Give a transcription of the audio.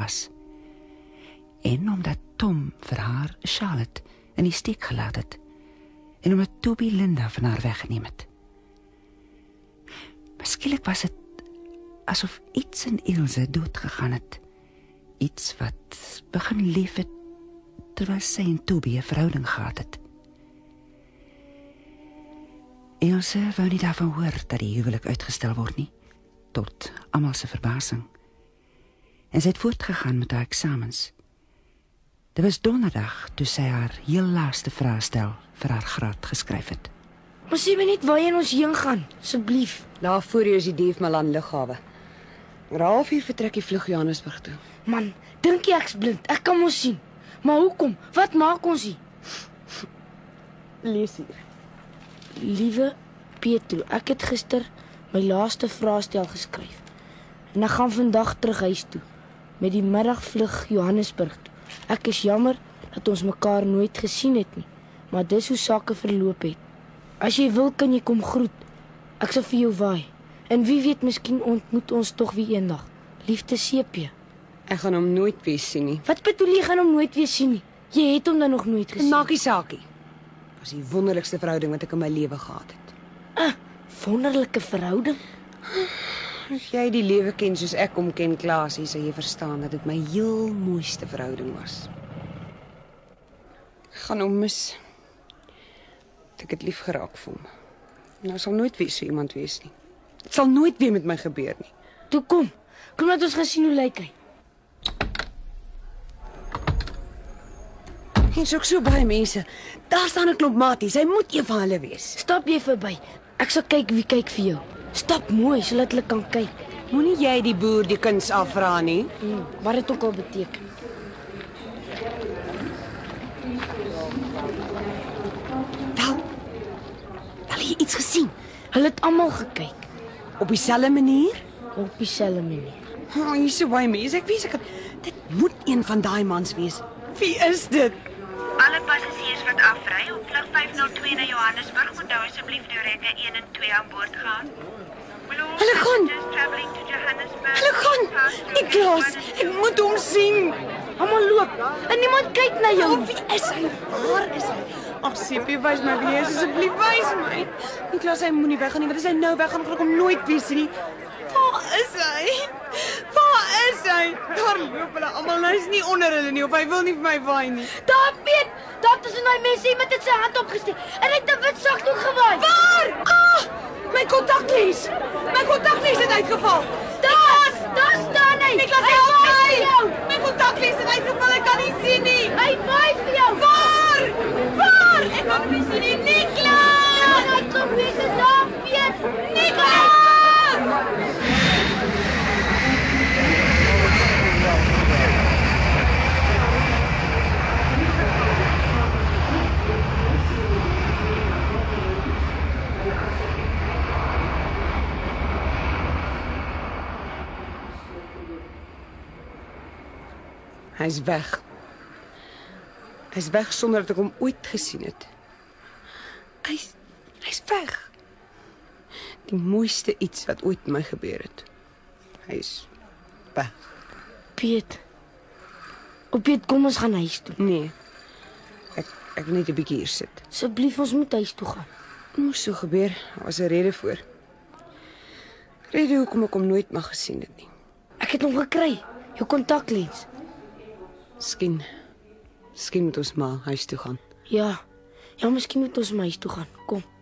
was. En omdat Tom vir haar Charlotte in die steek gelaat het. En omdat Toby Linda van haar weggeneem het. Maar skielik was het asof iets in Ilse doodgegaan het. Iets wat begin lief het, terwyl sy en Toby 'n verhouding gehad het. Ilse wou nie daarvan hoor dat die huwelik uitgestel word nie, tot almal se verbasing. En sy het voortgegaan met haar eksamens. Dit was donderdag toe sy haar heel laaste vraestel vir haar graad geskryf het. Maar sê my net waarheen ons heen gaan, asseblief. Daar voor jou is die Dief Malan lughawe. Oor 'n halfuur vertrek die vlug Johannesburg toe. Man, dink jy ek's blind? Ek kan mos sien. Maar hoekom? Wat maak ons hier? Lees hier. Liewe Petro, ek het gister my laaste vraestel geskryf. En ek gaan vandag terug huis toe, met die middagvlug Johannesburg toe. Ek is jammer dat ons mekaar nooit gesien het nie, maar dis hoe sake verloop het. As jy wil, kan jy kom groet. Ek sal vir jou waai. En wie weet, miskien ontmoet ons tog weer eendag. Liefde Sepie. Ek gaan hom nooit weer sien nie. Wat bedoel jy gaan hom nooit weer sien nie? Jy het hom dan nog nooit gesien. Maak nie saakie. Was die wonderlikste verhouding wat ek in my lewe gehad het. Wonderlike verhouding? As jy die lewe ken soos ek hom ken, Klaasie, sal jy verstaan dat dit my heel mooiste verhouding was. Ek gaan hom mis. Ek het lief geraak vir hom. Nou sal nooit weer so iemand wees nie. Dit sal nooit weer met my gebeur nie. Toe kom laat ons gaan sien hoe lyk hy. Hier is ook so baie mense. Daar staan 'n klomp maties. Hy moet een van hulle wees. Stap jy verby. Ek sal kyk wie kyk vir jou. Stap mooi sodat hulle kan kyk. Moenie jy die boer die kuns afvra nie. Wat dit ook al beteken. Wel jy iets gesien? Hulle het almal gekyk. Op dieselfde manier? Op dieselfde manier. Hier is so baie mense. Ek weet dit moet een van daai mans wees. Wie is dit? Alle passasiers wat afry op vlug 502 na Johannesburg moet nou asseblief deur rekke 1 en 2 aan boord gaan. Hulle gaan! Hulle gaan! Niklaas, ek moet hom sien. Almal loop en niemand kyk na jou. Wie is hy? Waar is hy? Ag, Sepie, wys my wie hy is, asseblief, wys my. Niklaas, hy moenie weggaan nie, want as hy nou weggaan, gaan ek hom nooit weer sien nie. Waar is hy? Waar is hy? Daar loop hulle almal, hy is nie onder hulle nie, of hy wil nie vir my waai nie. Daar Piet, daar tussen daai mense iemand het sy hand opgesteek en hy het 'n wit sakdoek gewaai. Waar? My kontaklies. My kontaklies het uitgeval. Daar staan hy. Niklaas, help my. My kontaklies het uitgeval, ek kan nie sien nie. Hy waai vir jou. Waar? Ek kan nie sien nie. Niklaas! Hy kom weer se daar, Piet. Niklaas! Hy's weg. Hy's weg sonder dat ek hom ooit gesien het. Hy's weg. Die mooiste iets wat ooit met my gebeur het. Hy's weg. Piet. Piet, kom ons gaan huis toe. Nee. Ek wil net 'n bietjie hier sit. Asseblief, ons moet huis toe gaan. Dit moes so gebeur. Daar was 'n rede voor. Rede hoekom ek hom nooit mag gesien het nie. Ek het hom gekry. Jou kontaklens. Miskien moet ons maar huis toe gaan. Ja, miskien moet ons huis toe gaan. Kom.